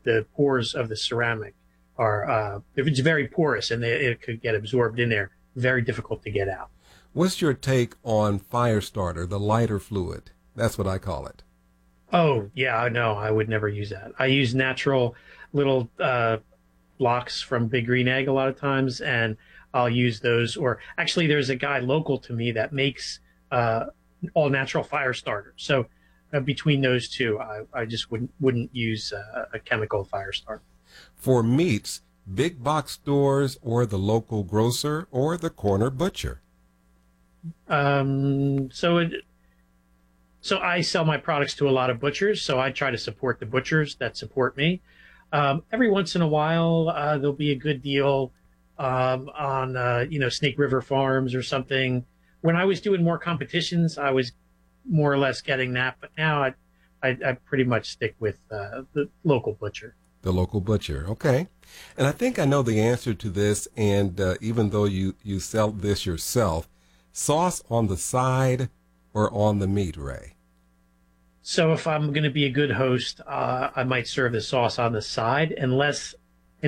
the pores of the ceramic are, if it's very porous and it could get absorbed in there, very difficult to get out. What's your take on fire starter, the lighter fluid? That's what I call it. Oh, yeah, no, I would never use that. I use natural little blocks from Big Green Egg a lot of times, and I'll use those. Or actually, there's a guy local to me that makes all natural fire starters. So between those two, I just wouldn't use a chemical fire starter. For meats, big box stores or the local grocer or the corner butcher? So I sell my products to a lot of butchers, so I try to support the butchers that support me. Every once in a while, there'll be a good deal on Snake River Farms or something. When I was doing more competitions, I was more or less getting that, but now I pretty much stick with the local butcher. The local butcher, okay. And I think I know the answer to this, and even though you sell this yourself, sauce on the side or on the meat, Ray? So if I'm going to be a good host, I might serve the sauce on the side, unless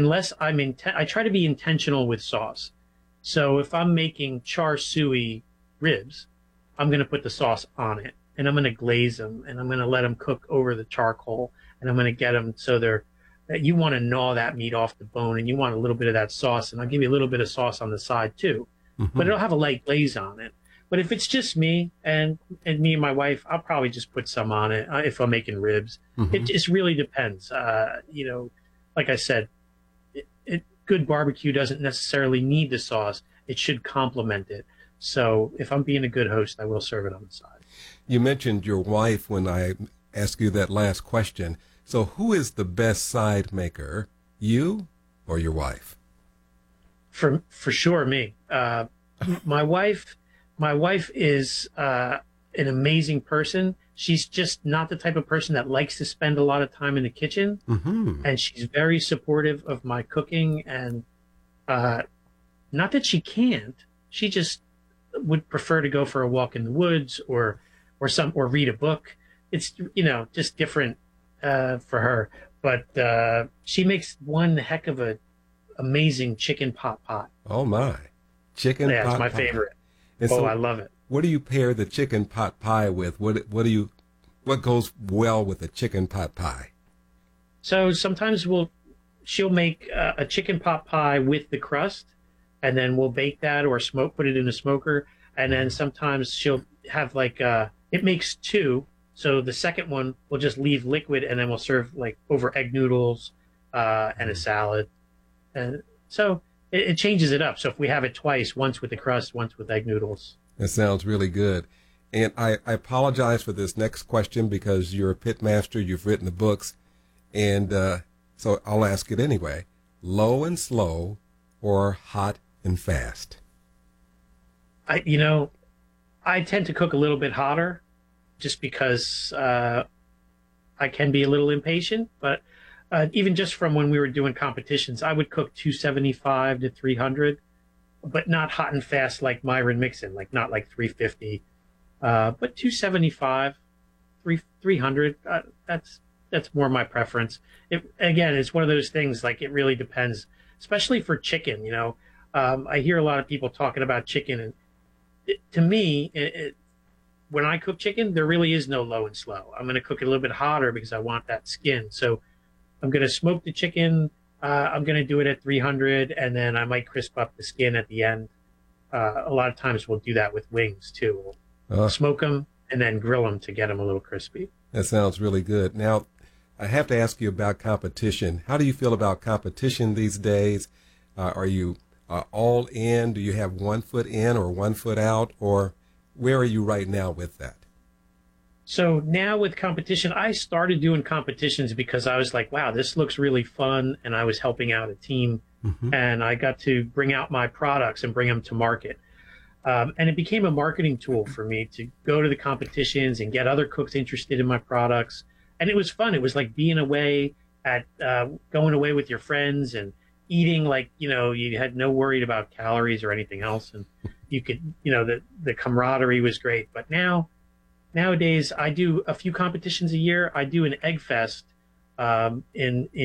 I try to be intentional with sauce. So if I'm making char siu ribs, I'm going to put the sauce on it, and I'm going to glaze them, and I'm going to let them cook over the charcoal, and I'm going to get them so that you want to gnaw that meat off the bone, and you want a little bit of that sauce, and I'll give you a little bit of sauce on the side too, but it'll have a light glaze on it. But if it's just me and me and my wife, I'll probably just put some on it if I'm making ribs. It just really depends. Like I said, good barbecue doesn't necessarily need the sauce. It should complement it. So if I'm being a good host, I will serve it on the side. You mentioned your wife when I asked you that last question. So who is the best side maker, you or your wife? For sure, me. My wife is an amazing person. She's just not the type of person that likes to spend a lot of time in the kitchen. And she's very supportive of my cooking. And not that she can't, she just would prefer to go for a walk in the woods or read a book. It's, just different for her. But she makes one heck of a amazing chicken pot pie. Oh, my. Chicken pot pie. Yeah, it's my favorite. And so I love it. What do you pair the chicken pot pie with? What goes well with a chicken pot pie? So sometimes she'll make a chicken pot pie with the crust, and then we'll bake that or put it in a smoker. And then sometimes she'll have it makes two. So the second one we'll just leave liquid, and then we'll serve over egg noodles and a salad. And so it changes it up. So if we have it twice, once with the crust, once with egg noodles. That sounds really good. And I apologize for this next question because you're a pit master, you've written the books, and so I'll ask it anyway. Low and slow or hot and fast? I tend to cook a little bit hotter just because I can be a little impatient, but even just from when we were doing competitions, I would cook 275 to 300, but not hot and fast like Myron Mixon, not 350, but 275, 300. That's more my preference. It's one of those things. It really depends, especially for chicken. I hear a lot of people talking about chicken, and to me, when I cook chicken, there really is no low and slow. I'm going to cook it a little bit hotter because I want that skin. So I'm going to smoke the chicken. I'm going to do it at 300, and then I might crisp up the skin at the end. A lot of times we'll do that with wings too. We'll smoke them and then grill them to get them a little crispy. That sounds really good. Now, I have to ask you about competition. How do you feel about competition these days? Are you all in? Do you have 1 foot in or 1 foot out? Or where are you right now with that? So now with competition, I started doing competitions because I was like, wow, this looks really fun. And I was helping out a team and I got to bring out my products and bring them to market. And it became a marketing tool for me to go to the competitions and get other cooks interested in my products. And it was fun. It was like being away going away with your friends and eating you had no worry about calories or anything else. And you could, the camaraderie was great. But nowadays, I do a few competitions a year. I do an egg fest in